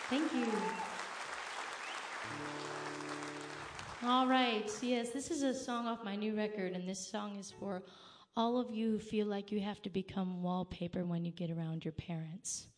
Thank you. All right. Yes, this is a song off my new record, and this song is for all of you who feel like you have to become wallpaper when you get around your parents.